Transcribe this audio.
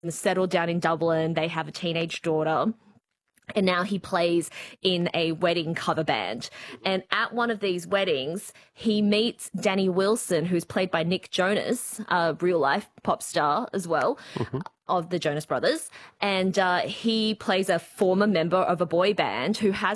settled down in Dublin. They have a teenage daughter. And now he plays in a wedding cover band. And at one of these weddings, he meets Danny Wilson, who's played by Nick Jonas, a real-life pop star as well, of the Jonas Brothers. And he plays a former member of a boy band who has